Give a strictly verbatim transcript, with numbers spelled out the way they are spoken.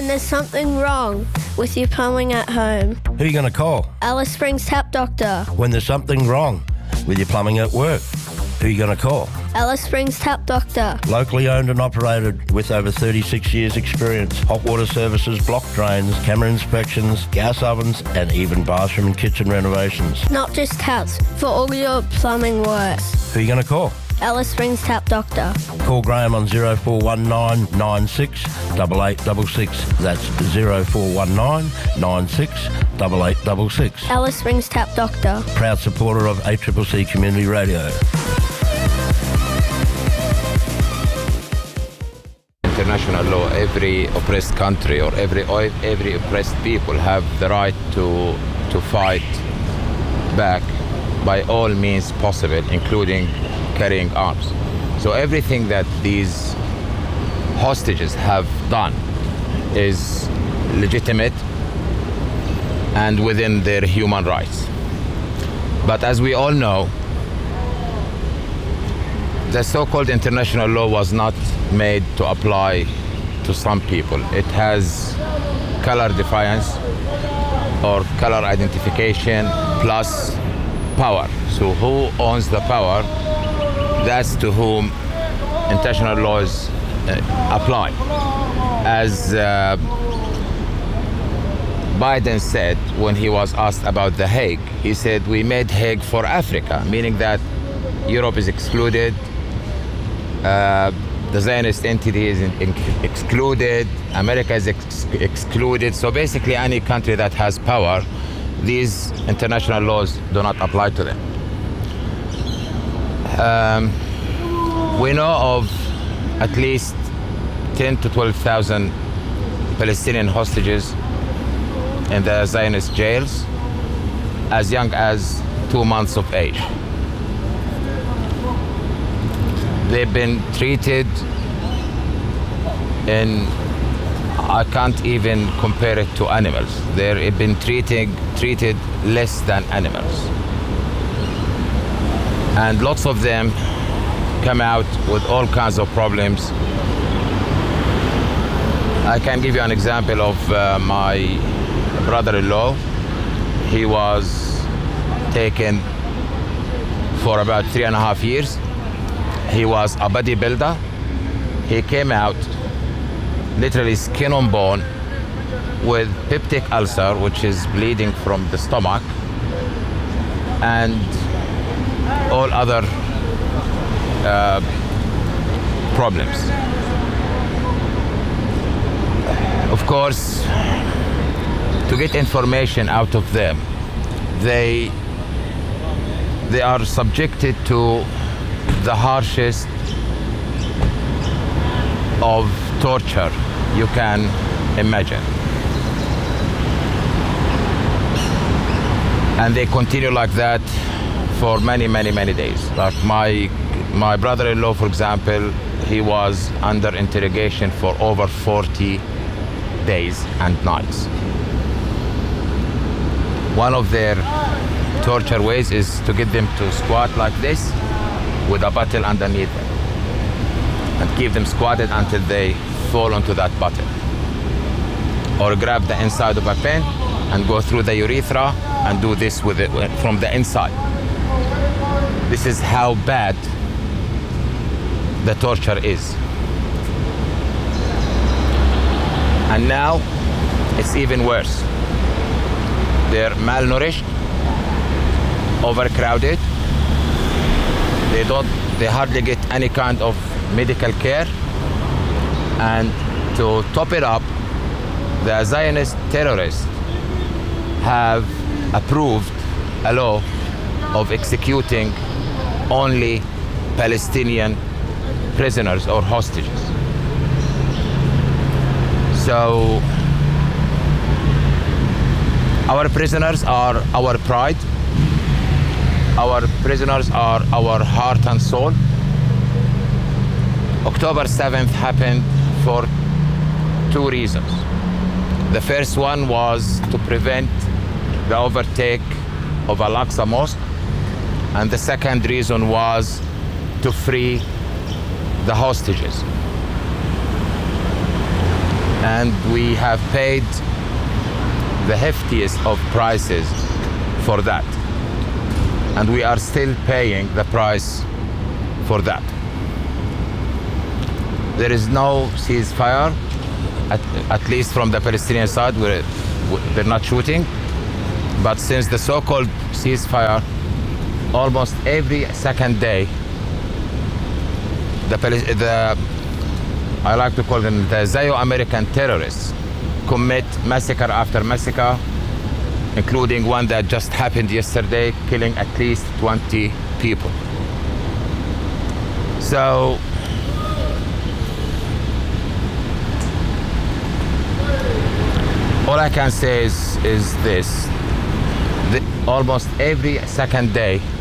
When there's something wrong with your plumbing at home. Who are you going to call? Alice Springs Tap Doctor. When there's something wrong with your plumbing at work. Who are you going to call? Alice Springs Tap Doctor. Locally owned and operated with over thirty-six years experience. Hot water services, block drains, camera inspections, gas ovens and even bathroom and kitchen renovations. Not just taps, for all your plumbing works. Who are you going to call? Alice Springs Tap Doctor. Call Graham on zero four one nine nine six eight eight six six. That's zero four one nine nine six eight eight six six. Alice Springs Tap Doctor. Proud supporter of A C C C Community Radio. International law, every oppressed country or every every oppressed people have the right to to fight back by all means possible, including carrying arms. So everything that these hostages have done is legitimate and within their human rights. But as we all know, the so-called international law was not made to apply to some people. It has color defiance or color identification plus power. So who owns the power? That's to whom international laws uh, apply. As uh, Biden said when he was asked about The Hague, he said, we made Hague for Africa, meaning that Europe is excluded, uh, the Zionist entity is in, in, excluded, America is ex excluded. So basically any country that has power, these international laws do not apply to them. Um, we know of at least ten to twelve thousand Palestinian hostages in the Zionist jails as young as two months of age. They've been treated in, I can't even compare it to animals. They've been treated, treated less than animals. And lots of them come out with all kinds of problems. I can give you an example of uh, my brother-in-law. He was taken for about three and a half years. He was a bodybuilder. He came out literally skin on bone with peptic ulcer, which is bleeding from the stomach, and all other uh, problems. Of course, to get information out of them, they they are subjected to the harshest of torture you can imagine. And they continue like that for many, many, many days. Like my, my brother-in-law, for example, he was under interrogation for over forty days and nights. One of their torture ways is to get them to squat like this with a bottle underneath them and keep them squatted until they fall onto that bottle. Or grab the inside of a pen and go through the urethra and do this with it from the inside. This is how bad the torture is. And now it's even worse. They're malnourished, overcrowded. They don't, they hardly get any kind of medical care. And to top it up, the Zionist terrorists have approved a law of executing only Palestinian prisoners or hostages. So our prisoners are our pride. Our prisoners are our heart and soul. October seventh happened for two reasons. The first one was to prevent the overtake of Al-Aqsa Mosque, and the second reason was to free the hostages. and we have paid the heftiest of prices for that. And we are still paying the price for that. There is no ceasefire, at, at least from the Palestinian side, where they're not shooting. But since the so-called ceasefire, almost every second day, the, the I like to call them the Zio-American terrorists commit massacre after massacre, including one that just happened yesterday, killing at least twenty people. So all I can say is, is this. The, almost every second day,